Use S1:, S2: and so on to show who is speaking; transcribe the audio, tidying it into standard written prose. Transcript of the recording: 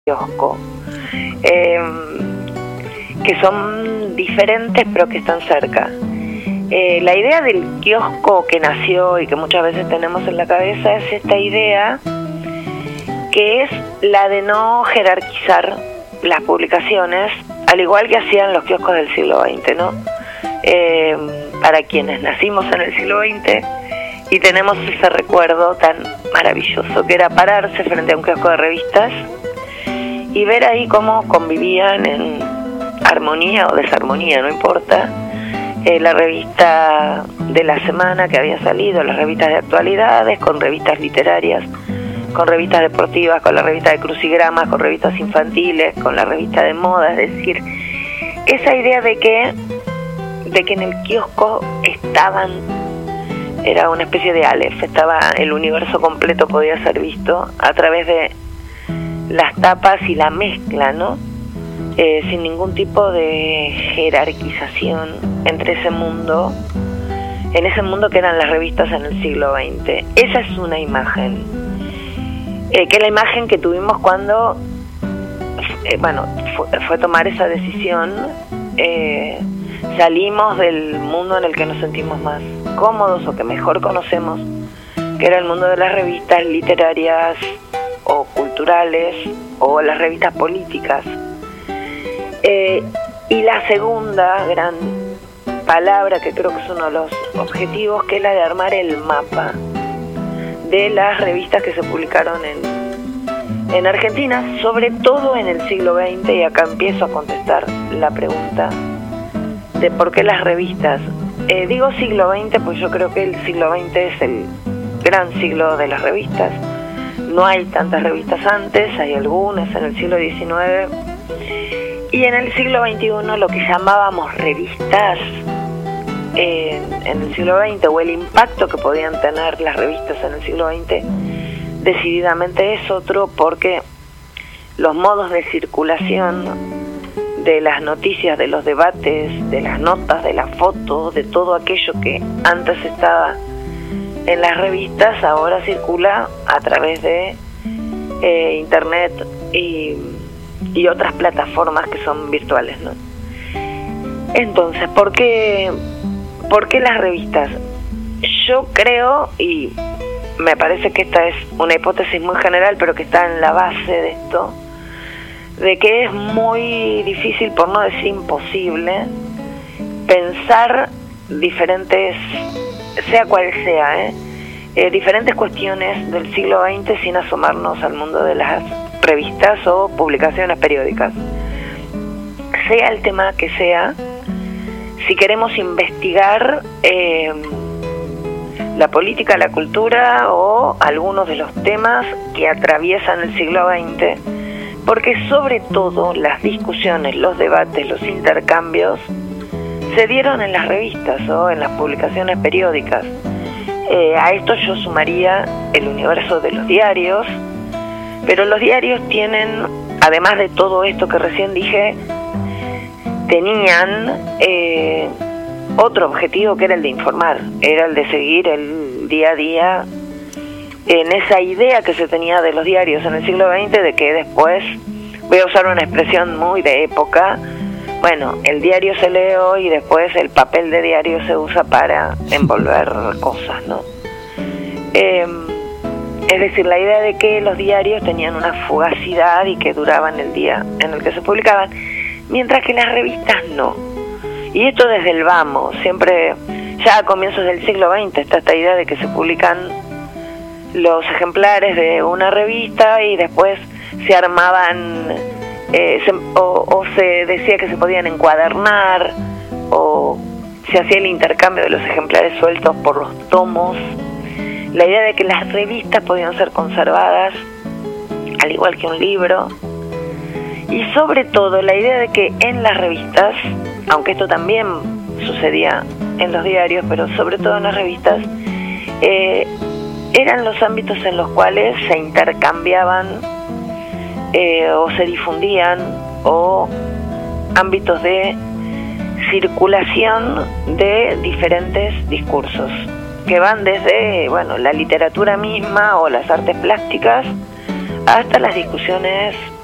S1: kiosco, que son diferentes pero que están cerca. La idea del kiosco que nació y que muchas veces tenemos en la cabeza es esta idea que es la de no jerarquizar las publicaciones, al igual que hacían los kioscos del siglo XX, ¿no? Para quienes nacimos en el siglo XX y tenemos ese recuerdo tan maravilloso que era pararse frente a un kiosco de revistas y ver ahí cómo convivían en armonía o desarmonía, no importa, la revista de la semana que había salido, las revistas de actualidades, con revistas literarias, con revistas deportivas, con la revista de crucigramas, con revistas infantiles, con la revista de moda. Es decir, esa idea de que en el kiosco era una especie de Aleph, estaba el universo completo, podía ser visto a través de las tapas y la mezcla, ¿no? Sin ningún tipo de jerarquización entre ese mundo, en ese mundo que eran las revistas en el siglo XX. Esa es una imagen, que es la imagen que tuvimos cuando fue tomar esa decisión. Salimos del mundo en el que nos sentimos más cómodos o que mejor conocemos, que era el mundo de las revistas literarias o culturales o las revistas políticas. Y la segunda gran palabra, que creo que es uno de los objetivos, que es la de armar el mapa de las revistas que se publicaron en Argentina, sobre todo en el siglo XX, y acá empiezo a contestar la pregunta de por qué las revistas. Digo siglo XX pues yo creo que el siglo XX es el gran siglo de las revistas. No hay tantas revistas antes, hay algunas en el siglo XIX, y en el siglo XXI lo que llamábamos revistas en el siglo XX, o el impacto que podían tener las revistas en el siglo XX, decididamente es otro, porque los modos de circulación de las noticias, de los debates, de las notas, de las fotos, de todo aquello que antes estaba en las revistas, ahora circula a través de internet y otras plataformas que son virtuales, ¿no? Entonces, ¿por qué las revistas? Yo creo, y me parece que esta es una hipótesis muy general, pero que está en la base de esto, de que es muy difícil, por no decir imposible, pensar diferentes, sea cual sea, diferentes cuestiones del siglo XX sin asomarnos al mundo de las revistas o publicaciones periódicas. Sea el tema que sea, si queremos investigar la política, la cultura o algunos de los temas que atraviesan el siglo XX, porque sobre todo las discusiones, los debates, los intercambios se dieron en las revistas o en las publicaciones periódicas. A esto yo sumaría el universo de los diarios, pero los diarios tienen, además de todo esto que recién dije, tenían otro objetivo, que era el de informar, era el de seguir el día a día en esa idea que se tenía de los diarios en el siglo XX, de que después, voy a usar una expresión muy de época, bueno, el diario se lee hoy y después el papel de diario se usa para envolver cosas, ¿no? Es decir, la idea de que los diarios tenían una fugacidad y que duraban el día en el que se publicaban, mientras que las revistas no. Y esto desde el vamos, siempre, ya a comienzos del siglo XX, está esta idea de que se publican los ejemplares de una revista y después se armaban, o se decía que se podían encuadernar, o se hacía el intercambio de los ejemplares sueltos por los tomos. La idea de que las revistas podían ser conservadas al igual que un libro, y sobre todo la idea de que en las revistas, aunque esto también sucedía en los diarios, pero sobre todo en las revistas, eran los ámbitos en los cuales se intercambiaban o se difundían, o ámbitos de circulación de diferentes discursos, que van desde, la literatura misma o las artes plásticas hasta las discusiones